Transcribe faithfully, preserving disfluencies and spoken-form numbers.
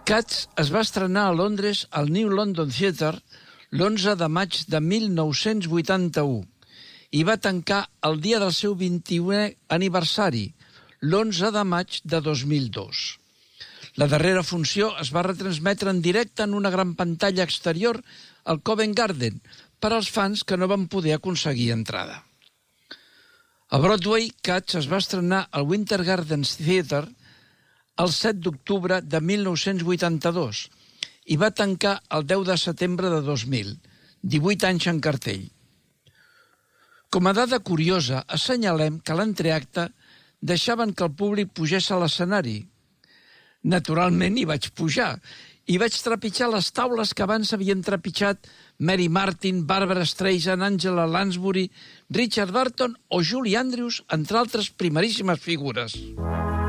Cats es va estrenar a Londres al New London Theatre l'onze de maig de mil nou-cents vuitanta-u i va tancar el dia del seu vint-i-unè aniversari, l'onze de maig de dos mil dos. La darrera funció es va retransmetre en directe en una gran pantalla exterior al Covent Garden per als fans que no van poder aconseguir entrada. A Broadway, Cats es va estrenar al Winter Garden Theatre el set d'octubre de mil nou-cents vuitanta-dos i va tancar el deu de setembre de dos mil, divuit anys en cartell. Com a dada curiosa, assenyalem que a l'entreacte deixaven que el públic pugés a l'escenari. Naturalment hi vaig pujar i vaig trepitjar les taules que abans havien trepitjat Mary Martin, Barbara Streisand, Angela Lansbury, Richard Burton o Julie Andrews, entre altres primeríssimes figures.